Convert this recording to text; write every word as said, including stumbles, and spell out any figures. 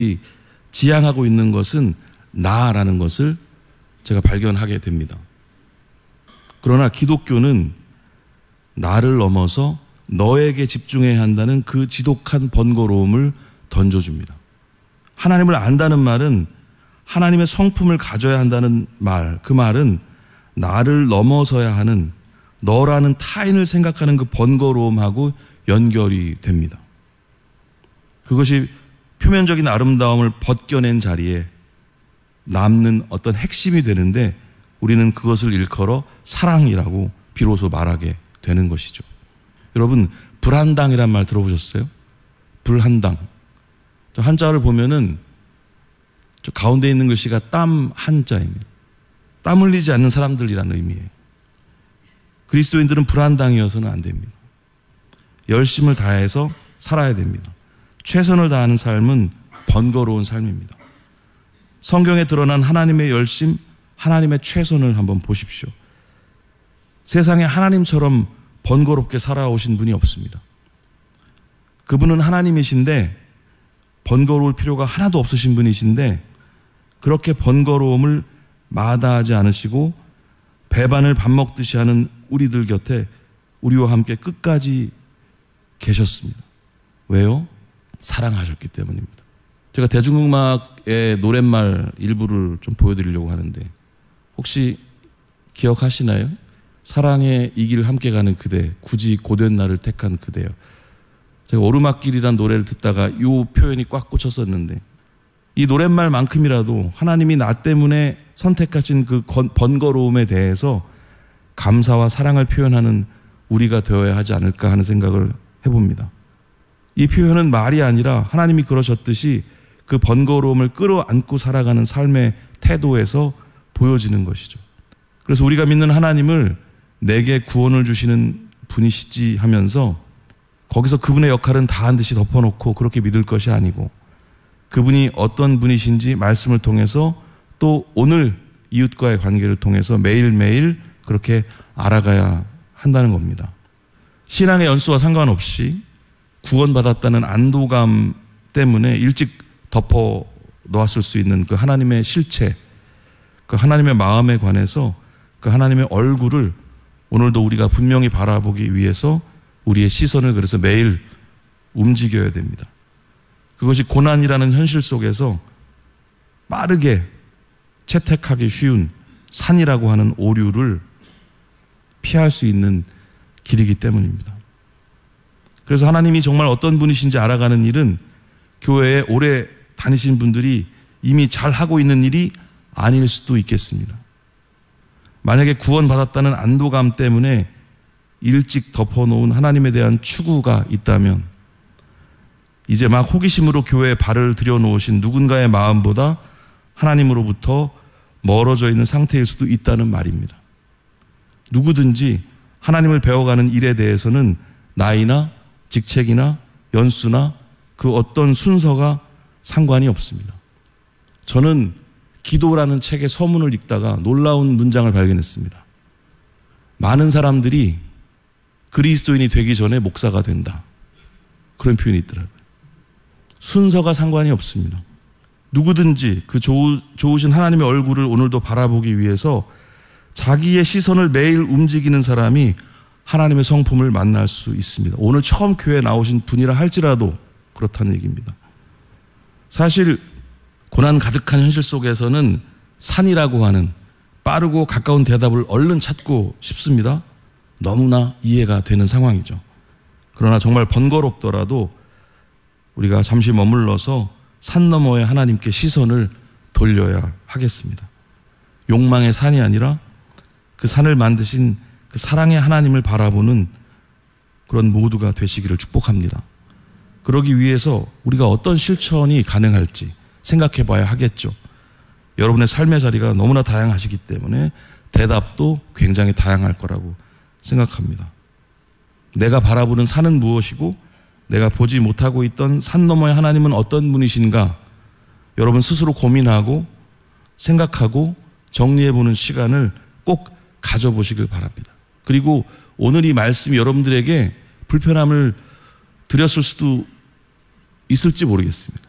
지향하고 있는 것은 나라는 것을 제가 발견하게 됩니다. 그러나 기독교는 나를 넘어서 너에게 집중해야 한다는 그 지독한 번거로움을 던져줍니다. 하나님을 안다는 말은 하나님의 성품을 가져야 한다는 말, 그 말은 나를 넘어서야 하는 너라는 타인을 생각하는 그 번거로움하고 연결이 됩니다. 그것이 표면적인 아름다움을 벗겨낸 자리에 남는 어떤 핵심이 되는데 우리는 그것을 일컬어 사랑이라고 비로소 말하게 되는 것이죠. 여러분, 불한당이란 말 들어보셨어요? 불한당. 저 한자를 보면은 저 가운데 있는 글씨가 땀 한자입니다. 땀 흘리지 않는 사람들이라는 의미예요. 그리스도인들은 불한당이어서는 안 됩니다. 열심을 다해서 살아야 됩니다. 최선을 다하는 삶은 번거로운 삶입니다. 성경에 드러난 하나님의 열심, 하나님의 최선을 한번 보십시오. 세상에 하나님처럼 번거롭게 살아오신 분이 없습니다. 그분은 하나님이신데 번거로울 필요가 하나도 없으신 분이신데 그렇게 번거로움을 마다하지 않으시고 배반을 밥 먹듯이 하는 우리들 곁에 우리와 함께 끝까지 계셨습니다. 왜요? 사랑하셨기 때문입니다. 제가 대중음악의 노랫말 일부를 좀 보여드리려고 하는데 혹시 기억하시나요? 사랑의 이 길 함께 가는 그대, 굳이 고된 나를 택한 그대요. 제가 오르막길이란 노래를 듣다가 이 표현이 꽉 꽂혔었는데 이 노랫말만큼이라도 하나님이 나 때문에 선택하신 그 번거로움에 대해서 감사와 사랑을 표현하는 우리가 되어야 하지 않을까 하는 생각을 해봅니다. 이 표현은 말이 아니라 하나님이 그러셨듯이 그 번거로움을 끌어안고 살아가는 삶의 태도에서 보여지는 것이죠. 그래서 우리가 믿는 하나님을 내게 구원을 주시는 분이시지 하면서 거기서 그분의 역할은 다 한 듯이 덮어놓고 그렇게 믿을 것이 아니고 그분이 어떤 분이신지 말씀을 통해서 또 오늘 이웃과의 관계를 통해서 매일매일 그렇게 알아가야 한다는 겁니다. 신앙의 연수와 상관없이 구원받았다는 안도감 때문에 일찍 덮어 놓았을 수 있는 그 하나님의 실체, 그 하나님의 마음에 관해서 그 하나님의 얼굴을 오늘도 우리가 분명히 바라보기 위해서 우리의 시선을 그래서 매일 움직여야 됩니다. 그것이 고난이라는 현실 속에서 빠르게 채택하기 쉬운 산이라고 하는 오류를 피할 수 있는 길이기 때문입니다. 그래서 하나님이 정말 어떤 분이신지 알아가는 일은 교회에 오래 다니신 분들이 이미 잘하고 있는 일이 아닐 수도 있겠습니다. 만약에 구원받았다는 안도감 때문에 일찍 덮어놓은 하나님에 대한 추구가 있다면 이제 막 호기심으로 교회에 발을 들여놓으신 누군가의 마음보다 하나님으로부터 멀어져 있는 상태일 수도 있다는 말입니다. 누구든지 하나님을 배워가는 일에 대해서는 나이나 직책이나 연수나 그 어떤 순서가 상관이 없습니다. 저는 기도라는 책의 서문을 읽다가 놀라운 문장을 발견했습니다. 많은 사람들이 그리스도인이 되기 전에 목사가 된다. 그런 표현이 있더라고요. 순서가 상관이 없습니다. 누구든지 그 좋으, 좋으신 하나님의 얼굴을 오늘도 바라보기 위해서 자기의 시선을 매일 움직이는 사람이 하나님의 성품을 만날 수 있습니다. 오늘 처음 교회에 나오신 분이라 할지라도 그렇다는 얘기입니다. 사실 고난 가득한 현실 속에서는 산이라고 하는 빠르고 가까운 대답을 얼른 찾고 싶습니다. 너무나 이해가 되는 상황이죠. 그러나 정말 번거롭더라도 우리가 잠시 머물러서 산 너머에 하나님께 시선을 돌려야 하겠습니다. 욕망의 산이 아니라 그 산을 만드신 그 사랑의 하나님을 바라보는 그런 모두가 되시기를 축복합니다. 그러기 위해서 우리가 어떤 실천이 가능할지 생각해 봐야 하겠죠. 여러분의 삶의 자리가 너무나 다양하시기 때문에 대답도 굉장히 다양할 거라고 생각합니다. 내가 바라보는 산은 무엇이고 내가 보지 못하고 있던 산 너머의 하나님은 어떤 분이신가 여러분 스스로 고민하고 생각하고 정리해보는 시간을 꼭 가져보시길 바랍니다. 그리고 오늘 이 말씀이 여러분들에게 불편함을 드렸을 수도 있을지 모르겠습니다.